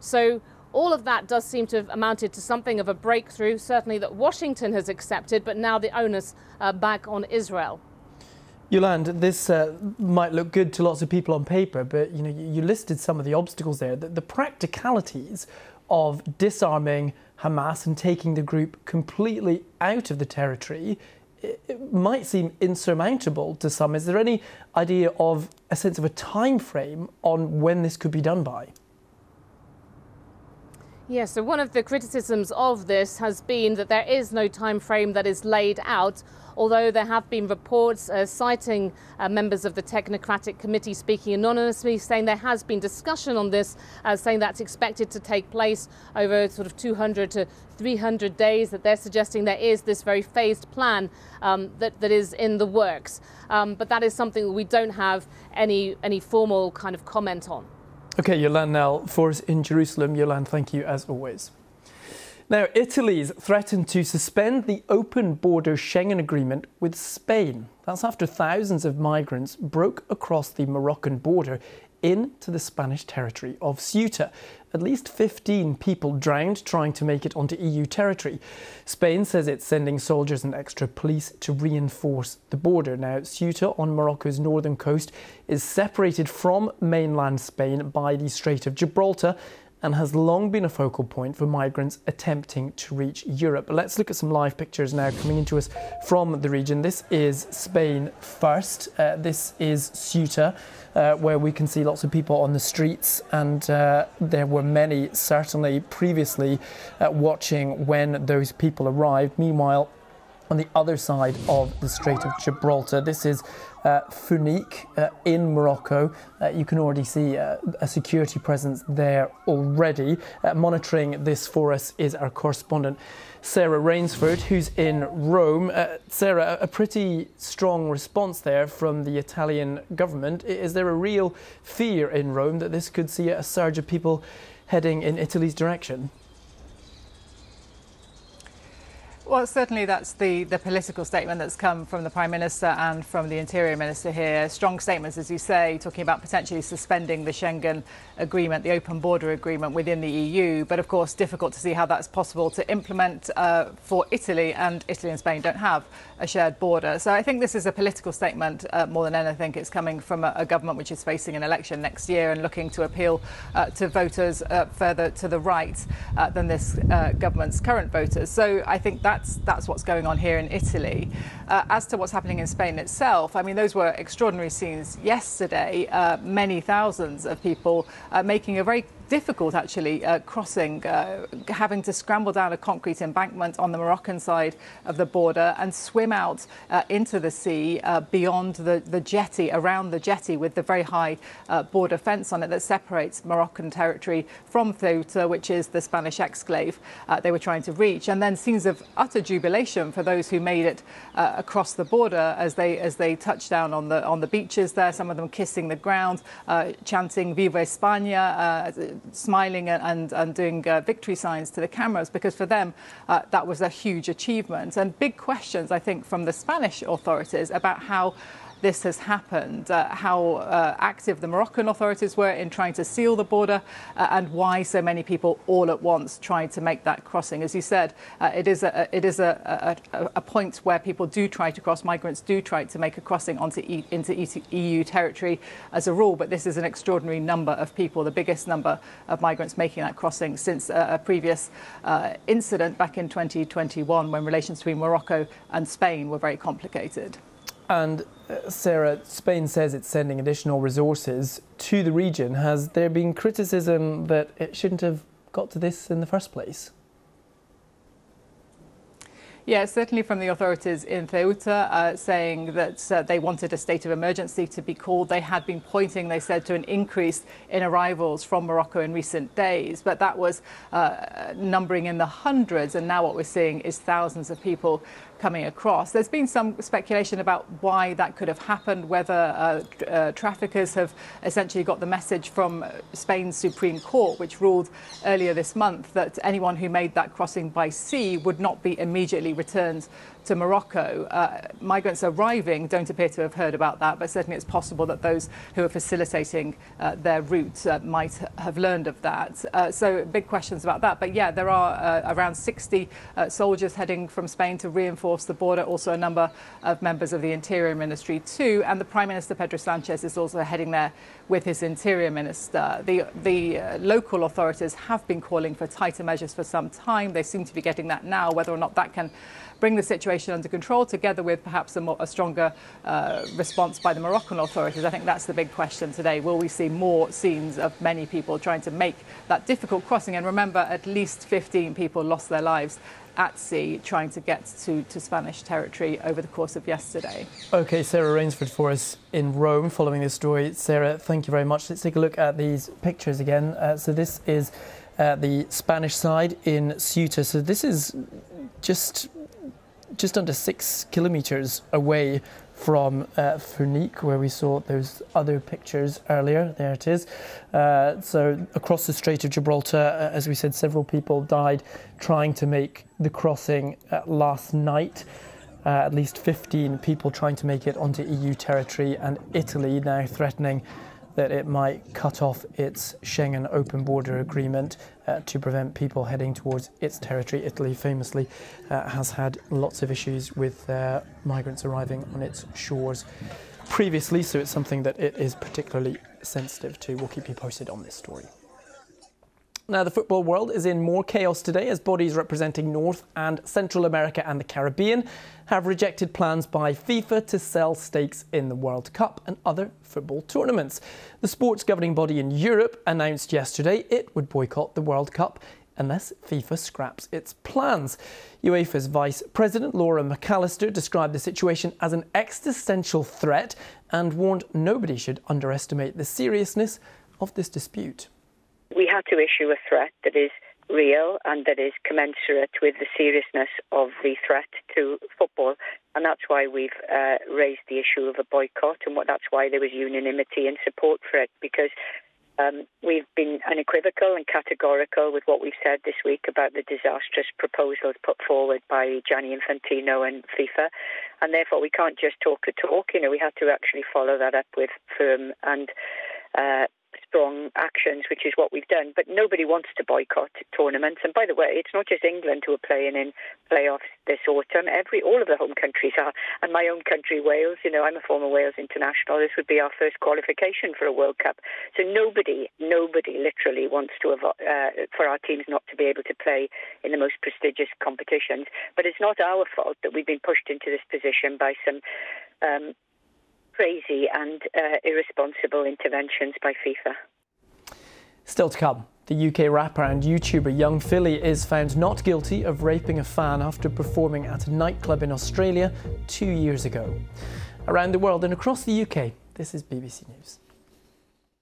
So all of that does seem to have amounted to something of a breakthrough, certainly that Washington has accepted, but now the onus back on Israel. Yolande, this might look good to lots of people on paper, but you listed some of the obstacles there. The practicalities of disarming Hamas and taking the group completely out of the territory, it might seem insurmountable to some. Is there any idea of a sense of a time frame on when this could be done by? Yes, so one of the criticisms of this has been that there is no time frame that is laid out, although there have been reports citing members of the Technocratic Committee speaking anonymously, saying there has been discussion on this, saying that's expected to take place over sort of 200 to 300 days, that they're suggesting there is this very phased plan that is in the works. But that is something that we don't have any formal kind of comment on. OK, Yolande Knell for us in Jerusalem. Yolande, thank you as always. Now, Italy's threatened to suspend the open border Schengen agreement with Spain. That's after thousands of migrants broke across the Moroccan border into the Spanish territory of Ceuta. At least 15 people drowned trying to make it onto EU territory. Spain says it's sending soldiers and extra police to reinforce the border. Now, Ceuta on Morocco's northern coast is separated from mainland Spain by the Strait of Gibraltar and has long been a focal point for migrants attempting to reach Europe. Let's look at some live pictures now coming into us from the region. This is Spain first. This is Ceuta, where we can see lots of people on the streets, and there were many certainly previously watching when those people arrived. Meanwhile, on the other side of the Strait of Gibraltar, this is Founekh in Morocco. You can already see a security presence there already. Monitoring this for us is our correspondent Sarah Rainsford, who's in Rome. Sarah, a pretty strong response there from the Italian government. Is there a real fear in Rome that this could see a surge of people heading in Italy's direction? Well, certainly that's the political statement that's come from the Prime Minister and from the Interior Minister here. Strong statements, as you say, talking about potentially suspending the Schengen agreement, the open border agreement within the EU. But of course, difficult to see how that's possible to implement for Italy, and Italy and Spain don't have a shared border. So I think this is a political statement more than anything. It's coming from a government which is facing an election next year and looking to appeal to voters further to the right than this government's current voters. So I think that's what's going on here in Italy. As to what's happening in Spain itself, I mean, those were extraordinary scenes yesterday. Many thousands of people making a very difficult, actually, crossing, having to scramble down a concrete embankment on the Moroccan side of the border and swim out into the sea beyond the jetty, around the jetty, with the very high border fence on it that separates Moroccan territory from Ceuta, which is the Spanish exclave they were trying to reach. And then scenes of utter jubilation for those who made it across the border as they touched down on the beaches there, some of them kissing the ground, chanting Viva España, smiling and doing victory signs to the cameras, because for them that was a huge achievement. And big questions, I think, from the Spanish authorities about how this has happened, how active the Moroccan authorities were in trying to seal the border, and why so many people all at once tried to make that crossing. As you said, it is a point where people do try to cross, migrants do try to make a crossing into EU territory as a rule, but this is an extraordinary number of people, the biggest number of migrants making that crossing since a previous incident back in 2021, when relations between Morocco and Spain were very complicated. And Sarah, Spain says it's sending additional resources to the region. Has there been criticism that it shouldn't have got to this in the first place? Yeah, certainly from the authorities in Ceuta, saying that they wanted a state of emergency to be called. They had been pointing, they said, to an increase in arrivals from Morocco in recent days, but that was numbering in the hundreds, and now what we're seeing is thousands of people coming across. There's been some speculation about why that could have happened, whether traffickers have essentially got the message from Spain's Supreme Court, which ruled earlier this month that anyone who made that crossing by sea would not be immediately returned to Morocco. Migrants arriving don't appear to have heard about that, but certainly it's possible that those who are facilitating their route might have learned of that. So big questions about that. But yeah, there are around 60 soldiers heading from Spain to reinforce the border, also a number of members of the Interior Ministry too, and the Prime Minister Pedro Sanchez is also heading there with his Interior Minister. The local authorities have been calling for tighter measures for some time. They seem to be getting that now. Whether or not that can bring the situation under control, together with perhaps a stronger response by the Moroccan authorities, I think that's the big question today. Will we see more scenes of many people trying to make that difficult crossing? And remember, at least 15 people lost their lives at sea trying to get to Spanish territory over the course of yesterday. OK, Sarah Rainsford for us in Rome following this story. Sarah, thank you very much. Let's take a look at these pictures again. So this is the Spanish side in Ceuta. So this is just under 6 kilometres away from Furnic, where we saw those other pictures earlier. There it is. So across the Strait of Gibraltar, as we said, several people died trying to make the crossing last night. At least 15 people trying to make it onto EU territory, and Italy now threatening that it might cut off its Schengen open border agreement to prevent people heading towards its territory. Italy famously has had lots of issues with migrants arriving on its shores previously, so it's something that it is particularly sensitive to. We'll keep you posted on this story. Now, the football world is in more chaos today as bodies representing North and Central America and the Caribbean have rejected plans by FIFA to sell stakes in the World Cup and other football tournaments. The sports governing body in Europe announced yesterday it would boycott the World Cup unless FIFA scraps its plans. UEFA's Vice President Laura McAllister described the situation as an existential threat and warned nobody should underestimate the seriousness of this dispute. We had to issue a threat that is real and that is commensurate with the seriousness of the threat to football. And that's why we've raised the issue of a boycott, and that's why there was unanimity and support for it, because we've been unequivocal and categorical with what we've said this week about the disastrous proposals put forward by Gianni Infantino and FIFA. And therefore, we can't just talk the talk. We have to actually follow that up with firm and strong actions, which is what we've done. But nobody wants to boycott tournaments. And by the way, it's not just England who are playing in playoffs this autumn. All of the home countries are. And my own country, Wales, I'm a former Wales international. This would be our first qualification for a World Cup. So nobody literally wants to for our teams not to be able to play in the most prestigious competitions. But it's not our fault that we've been pushed into this position by some crazy and irresponsible interventions by FIFA. Still to come, the UK rapper and YouTuber Young Philly is found not guilty of raping a fan after performing at a nightclub in Australia 2 years ago. Around the world and across the UK, this is BBC News.